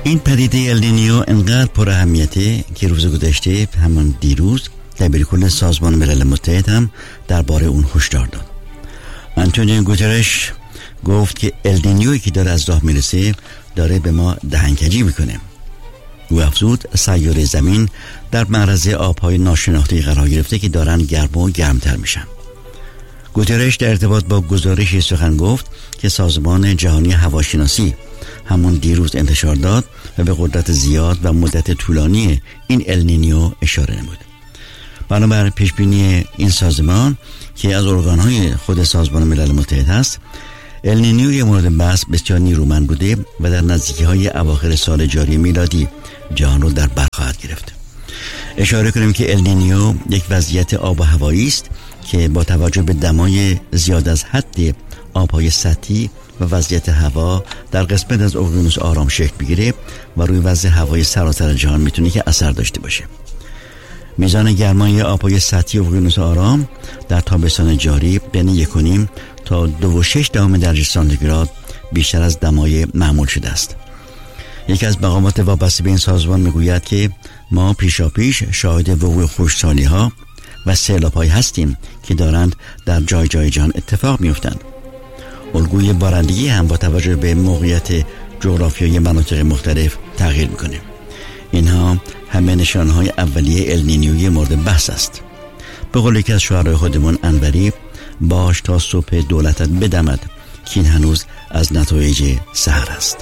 این پدیده النینیو انقدر پر اهمیته که روز گذشته همون دیروز دبیر کل سازمان ملل متحد هم درباره اون هشدار داد. آنتونیو گوترش گفت که النینیویی که داره از راه میرسه داره به ما دهنکجی میکنه. او افزود سیاره زمین در معرض آبهای ناشناخته قرار گرفته که دارن گرم و گرمتر میشن. گوترش در ارتباط با گزارش سخن گفت که سازمان جهانی هواشناسی همون دیروز انتشار داد و به قدرت زیاد و مدت طولانی این النینیو اشاره نمود. بنابر پیشبینی این سازمان که از ارگانهای خود سازمان ملل متحد هست، النینیوی مورد بحث بسیار نیرومند بوده و در نزدیکی‌های اواخر سال جاری میلادی جهان رو در بر خواهد گرفت. اشاره کنیم که النینیو یک وضعیت آب و هوایی است که با توجه به دمای زیاد از حد آبهای سطحی و وضعیت هوا در قسمت از اقیانوس آرام شکل بگیره و روی وضع هوای سراسر جهان میتونه که اثر داشته باشه. میزان گرمای آبهای سطحی اقیانوس آرام در تابستان جاری بین 1.5 تا 2.6 درجه سانتیگراد بیشتر از دمای معمول شده است. یکی از مقامات وابسته به این سازمان میگوید که ما پیشاپیش شاهد وقوع خشکسالی‌ها و سیلاب‌هایی هستیم که دارند در جای جای جهان اتفاق می‌افتند. الگوی بارندگی هم با توجه به موقعیت جغرافیایی مناطق مختلف تغییر می‌کنه. اینها همه نشانهای اولیه النینیوی مورد بحث است. به قول یکی از شاعرای خودمون انوری، باش تا صبح دولتت بدمد که این هنوز از نتایج سحر است.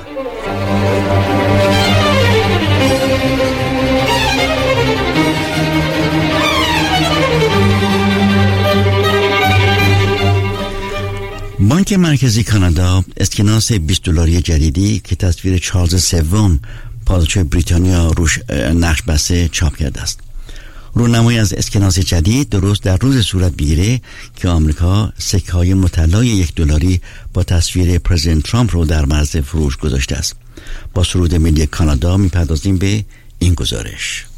بانک مرکزی کانادا اسکناس $20 جدیدی که تصویر چارلز سوم پادشاه بریتانیا روش نقش بسته چاپ کرده است. رونمایی از اسکناس جدید درست در روز صورت بگیره که آمریکا سکه‌های مطلای $1 با تصویر پرزیدنت ترامپ رو در معرض فروش گذاشته است. با سرود ملی کانادا میپردازیم به این گزارش.